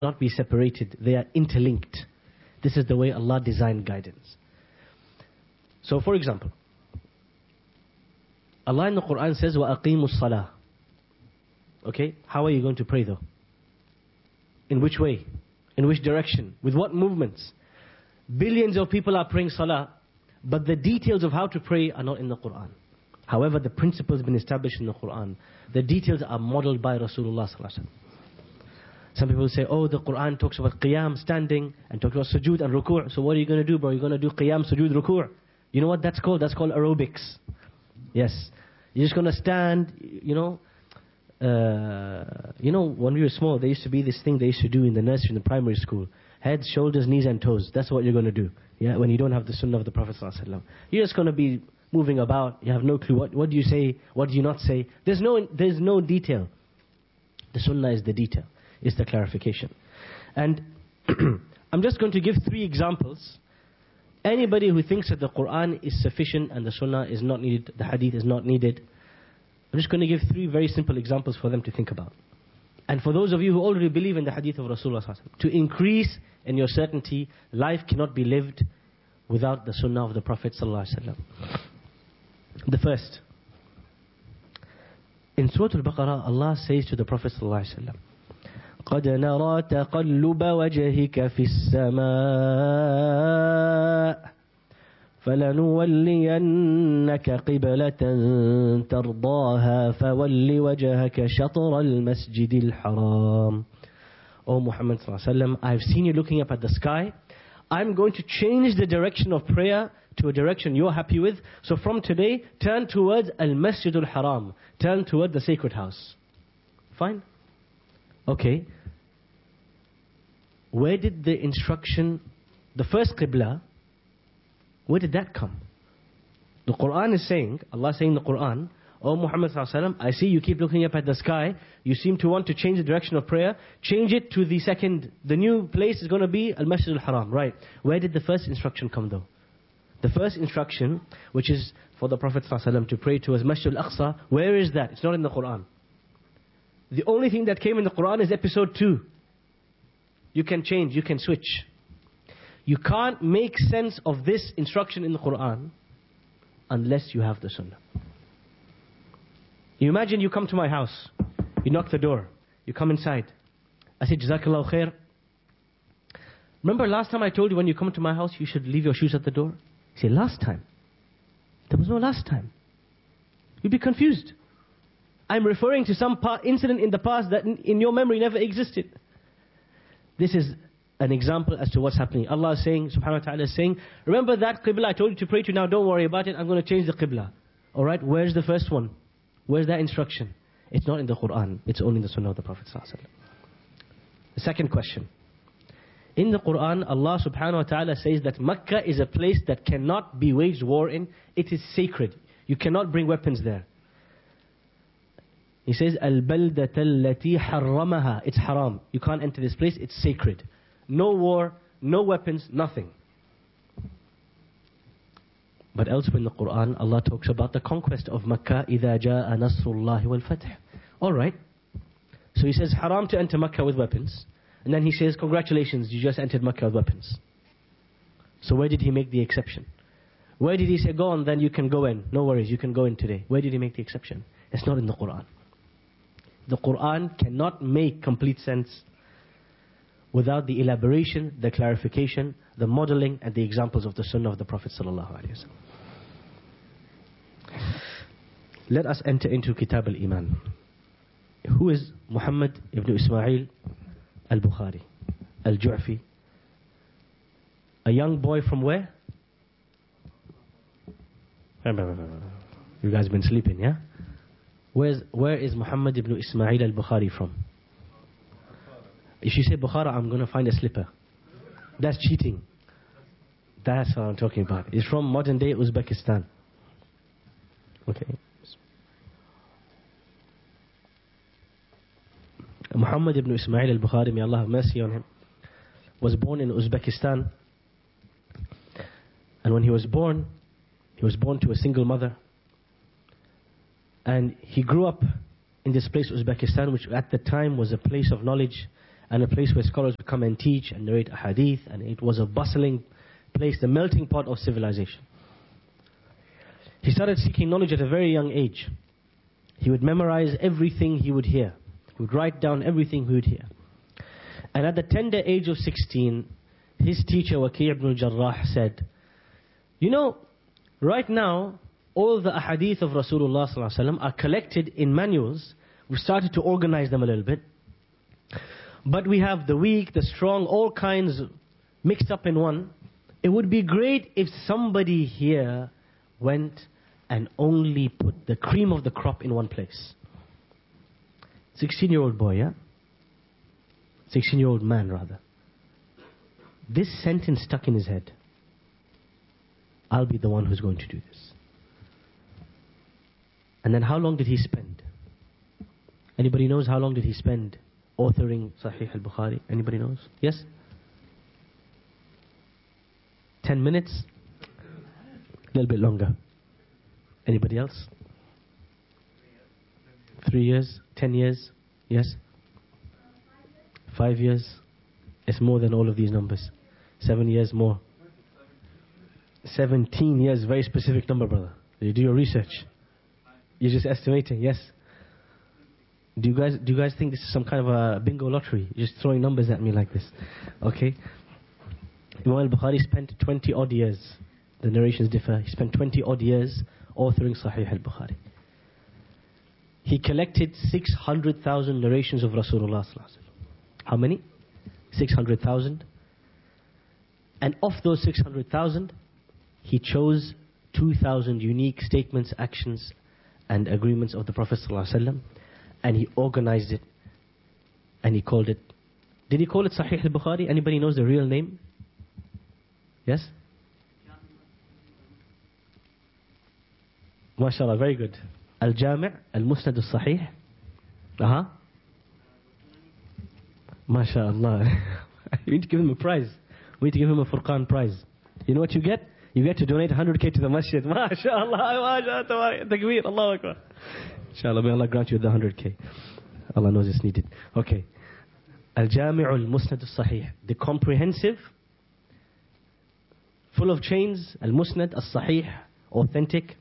not be separated. They are interlinked. This is the way Allah designed guidance. So for example, Allah in the Quran says, وَأَقِيمُوا الصَّلَاةِ. Okay, how are you going to pray though? In which way? In which direction? With what movements? Billions of people are praying salah, but the details of how to pray are not in the Quran. However, the principle has been established in the Quran. The details are modeled by Rasulullah sallallahu alaihi wasallam. Some people say, oh, the Quran talks about qiyam, standing, and talks about sujood and ruku'. So what are you going to do, bro? You're going to do qiyam, sujood, ruku'. You know what that's called? That's called aerobics. Yes. You're just going to stand, when we were small, there used to be this thing they used to do in the nursery, in the primary school. Heads, shoulders, knees and toes. That's what you're going to do. Yeah, when you don't have the sunnah of the Prophet sallallahu alaihi wasallam. You're just going to be moving about. You have no clue. What do you say? What do you not say? There's no detail. The sunnah is the detail. It's the clarification. And I'm just going to give 3 examples. Anybody who thinks that the Quran is sufficient and the sunnah is not needed, the hadith is not needed, I'm just going to give 3 very simple examples for them to think about. And for those of you who already believe in the hadith of Rasulullah sallallahu alaihi wasallam, to increase in your certainty, life cannot be lived without the sunnah of the Prophet sallallahu alaihi wasallam. The first, in Surah Al-Baqarah, Allah says to the Prophet sallallahu alaihi wasallam, قَدْ نَرَى تَقَلُّبَ وَجْهِكَ فِي السَّمَاءِ فَلَنُوَلِّيَنَّكَ قِبْلَةً تَرْضَاهَا فَوَلِّ وَجْهَكَ شَطْرَ الْمَسْجِدِ الْحَرَامِ. O Muhammad sallallahu alaihi wasallam, I've seen you looking up at the sky. I'm going to change the direction of prayer to a direction you're happy with. So from today, turn towards Al-Masjid Al-Haram. Turn toward the sacred house. Fine? Okay. Where did the instruction, the first qibla, where did that come? The Quran is saying, Allah is saying in the Quran, O Muhammad sallallahu alaihi wasallam, I see you keep looking up at the sky. You seem to want to change the direction of prayer. Change it to the new place is going to be Al-Masjid Al-Haram. Right. Where did the first instruction come though? The first instruction, which is for the Prophet sallallahu alaihi wasallam to pray towards Masjid Al-Aqsa, where is that? It's not in the Quran. The only thing that came in the Quran is episode 2. You can change, you can switch. You can't make sense of this instruction in the Quran unless you have the Sunnah. You imagine you come to my house, you knock the door, you come inside. I say, Jazakallahu khair. Remember last time I told you when you come to my house, you should leave your shoes at the door? You say, last time? There was no last time. You'd be confused. I'm referring to some incident in the past that in your memory never existed. This is an example as to what's happening. Allah is saying, subhanahu wa ta'ala is saying, remember that qibla I told you to pray to, now don't worry about it, I'm going to change the qibla. Alright, where's the first one? Where's that instruction? It's not in the Quran, it's only in the Sunnah of the Prophet sallallahu alaihi wasallam. The second question. In the Quran, Allah subhanahu wa ta'ala says that Makkah is a place that cannot be waged war in. It is sacred. You cannot bring weapons there. He says, الْبَلْدَةَ الَّتِي حَرَّمَهَا. It's haram. You can't enter this place. It's sacred. No war, no weapons, nothing. But elsewhere in the Quran, Allah talks about the conquest of Makkah. إِذَا جَاءَ نَصْرُ اللَّهِ وَالْفَتْحِ. Alright. So he says, haram to enter Makkah with weapons. And then he says, congratulations, you just entered Makkah with weapons. So where did he make the exception? Where did he say, go on, then you can go in. No worries, you can go in today. Where did he make the exception? It's not in the Quran. The Quran cannot make complete sense without the elaboration, the clarification, the modeling, and the examples of the Sunnah of the Prophet sallallahu alaihi wasallam. Let us enter into Kitab al-Iman. Who is Muhammad ibn Ismail al-Bukhari, al-Ju'fi? A young boy from where? You guys been sleeping, yeah? Where is Muhammad ibn Ismail al-Bukhari from? If you say Bukhara, I'm going to find a slipper. That's cheating. That's what I'm talking about. It's from modern day Uzbekistan. Okay. Muhammad ibn Ismail al-Bukhari, may Allah have mercy on him, was born in Uzbekistan. And when he was born to a single mother. And he grew up in this place, Uzbekistan, which at the time was a place of knowledge and a place where scholars would come and teach and narrate a hadith, and it was a bustling place, the melting pot of civilization. He started seeking knowledge at a very young age. He would memorize everything he would hear. He would write down everything he would hear. And at the tender age of 16, his teacher, Waki' ibn al-Jarrah, said, you know, right now, all the ahadith of Rasulullah sallallahu alaihi wasallam are collected in manuals. We started to organize them a little bit. But we have the weak, the strong, all kinds mixed up in one. It would be great if somebody here went and only put the cream of the crop in one place. 16-year-old boy, yeah? 16-year-old man, rather. This sentence stuck in his head. I'll be the one who's going to do this. And then how long did he spend? Anybody knows how long did he spend authoring Sahih al-Bukhari? Anybody knows? Yes? 10 minutes? A little bit longer. Anybody else? 3 years? 10 years? Yes? 5 years? It's more than all of these numbers. 7 years more. 17 years, very specific number, brother. You do your research. You're just estimating, yes? Do you guys think this is some kind of a bingo lottery? You're just throwing numbers at me like this. Okay? Imam al-Bukhari spent 20 odd years. The narrations differ. He spent 20 odd years authoring Sahih al-Bukhari. He collected 600,000 narrations of Rasulullah sallallahu alaihi wasallam. How many? 600,000. And of those 600,000, he chose 2,000 unique statements, actions, and agreements of the Prophet sallallahu alaihi wasallam, and he organized it, and he called it. Did he call it Sahih al-Bukhari? Anybody knows the real name? Yes? MashaAllah, very good. Al-Jami' al-Musnad al-Sahih. MashaAllah. You need to give him a prize. We need to give him a Furqan prize. You know what you get? You get to donate 100k to the masjid. MashaAllah, MashaAllah, Takbir, Allahu Akbar. Inshallah, may Allah grant you the 100k. Allah knows it's needed. Okay. Al-Jami' al-Musnad al-Sahih. The comprehensive, full of chains, al-Musnad al-Sahih, authentic,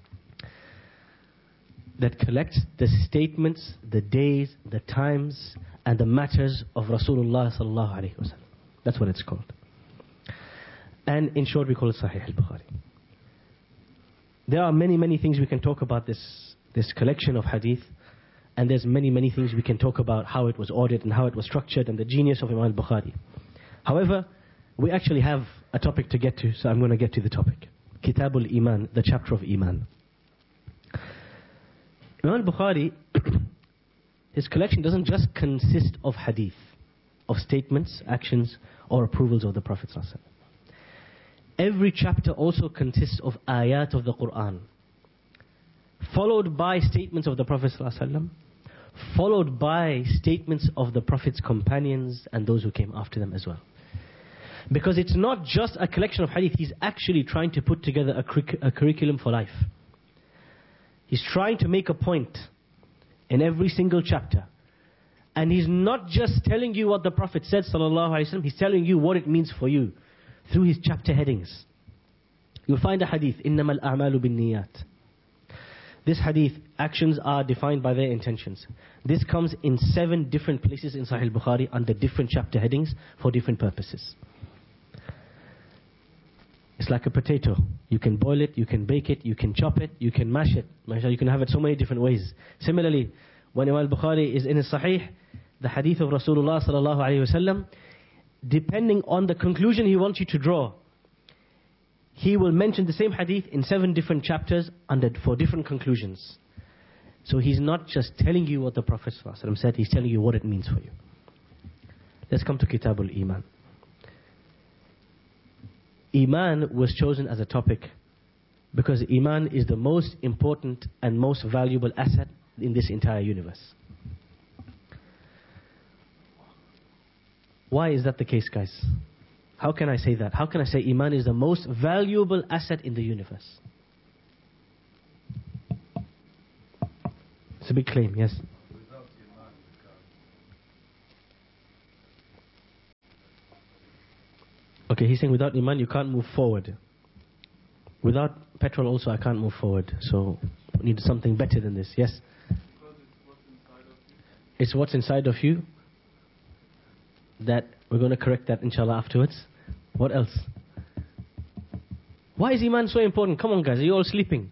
that collects the statements, the days, the times, and the matters of Rasulullah sallallahu alaihi wasallam. That's what it's called. And in short, we call it Sahih al-Bukhari. There are many, many things we can talk about this collection of hadith, and there's many, many things we can talk about how it was ordered and how it was structured and the genius of Imam al-Bukhari. However, we actually have a topic to get to, so I'm going to get to the topic. Kitabul Iman, the chapter of Iman. Imam al-Bukhari, his collection doesn't just consist of hadith, of statements, actions, or approvals of the Prophet ﷺ. Every chapter also consists of ayat of the Quran, followed by statements of the Prophet ﷺ, followed by statements of the Prophet's companions and those who came after them as well. Because it's not just a collection of hadith, he's actually trying to put together a curriculum for life. He's trying to make a point in every single chapter. And he's not just telling you what the Prophet said, sallallahu alaihi wasallam, he's telling you what it means for you through his chapter headings. You'll find a hadith, إِنَّمَا الْأَعْمَالُ بِالنِّيَّاتِ. This hadith, actions are defined by their intentions. This comes in 7 different places in Sahih Bukhari under different chapter headings for different purposes. It's like a potato. You can boil it, you can bake it, you can chop it, you can mash it. You can have it so many different ways. Similarly, when Imam al-Bukhari is in his Sahih, the hadith of Rasulullah sallallahu alayhi wasallam, depending on the conclusion he wants you to draw, he will mention the same hadith in 7 different chapters for different conclusions. So he's not just telling you what the Prophet sallallahu alayhi wasallam said, he's telling you what it means for you. Let's come to Kitabul Iman. Iman was chosen as a topic because Iman is the most important and most valuable asset in this entire universe. Why is that the case, guys? How can I say that? How can I say Iman is the most valuable asset in the universe? It's a big claim, yes? Okay, he's saying without iman you can't move forward. Without petrol also I can't move forward. So we need something better than this. Yes? It's what's inside of you. That we're going to correct that inshallah afterwards. What else? Why is iman so important? Come on guys, are you all sleeping?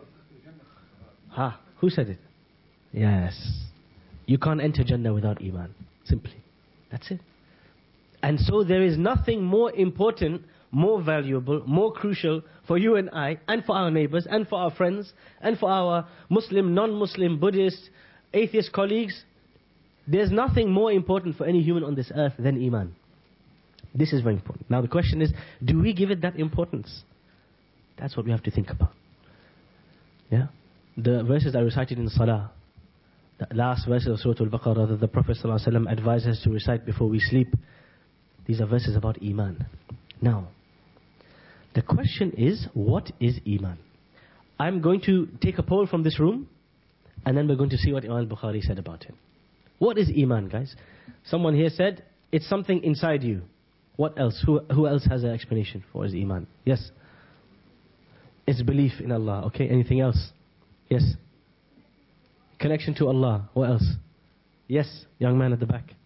Who said it? Yes. You can't enter Jannah without iman. Simply. That's it. And so there is nothing more important, more valuable, more crucial for you and I, and for our neighbors, and for our friends, and for our Muslim, non-Muslim, Buddhist, atheist colleagues. There's nothing more important for any human on this earth than iman. This is very important. Now the question is, do we give it that importance? That's what we have to think about. Yeah? The verses I recited in Salah, the last verses of Surah Al-Baqarah that the Prophet ﷺ advised us to recite before we sleep, these are verses about iman. Now, the question is, what is iman? I'm going to take a poll from this room, and then we're going to see what Imam al-Bukhari said about it. What is iman, guys? Someone here said, it's something inside you. What else? Who else has an explanation for what is iman? Yes? It's belief in Allah. Okay, anything else? Yes? Connection to Allah. What else? Yes, young man at the back.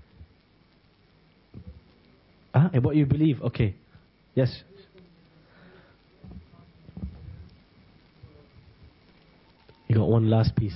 What you believe. Okay. Yes? You got one last piece.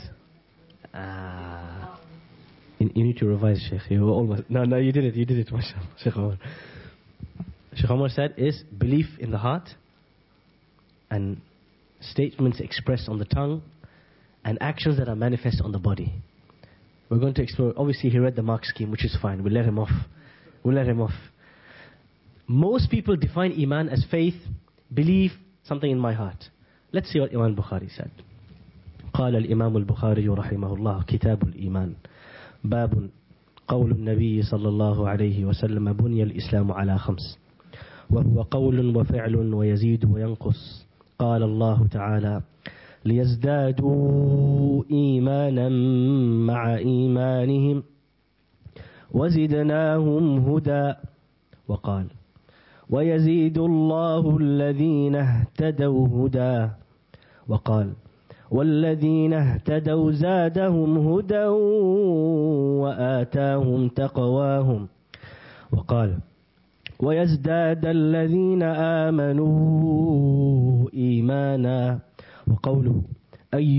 You need to revise, Sheikh. You were almost... No, you did it. You did it, mashallah. Sheikh Omar. Sheikh Omar said is belief in the heart and statements expressed on the tongue and actions that are manifest on the body. We're going to explore... Obviously, he read the mark scheme, which is fine. We'll let him off. Most people define iman as faith, belief, something in my heart. Let's see what Imam Bukhari said. قال الإمام البخاري رحمه الله كتاب الإيمان باب قول النبي صلى الله عليه وسلم بني الإسلام على 5 وهو قول وفعل ويزيد وينقص قال الله تعالى ليزدادوا إيمانا مع إيمانهم وزدناهم هدى وقال ويزيد الله الذين اهتدوا هدى وقال والذين اهتدوا زادهم هدى وآتاهم تقواهم وقال ويزداد الذين آمنوا إيمانا وقوله أي